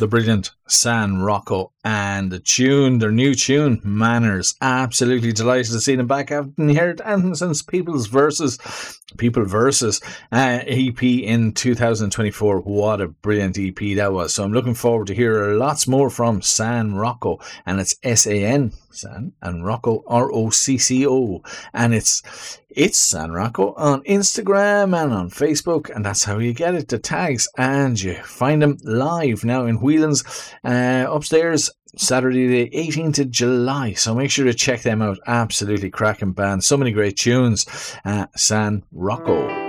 the brilliant San Rocco, and the tune, their new tune, Manners. Absolutely delighted to see them back. I haven't heard anything since People Versus EP in 2024. What a brilliant EP that was. So I'm looking forward to hear lots more from San Rocco, and it's S-A-N, San, and Rocco, R-O-C-C-O, and it's San Rocco on Instagram and on Facebook, and that's how you get it, the tags, and you find them live now in Whelan's upstairs Saturday the 18th of July, so make sure to check them out. Absolutely cracking band, so many great tunes. San Rocco.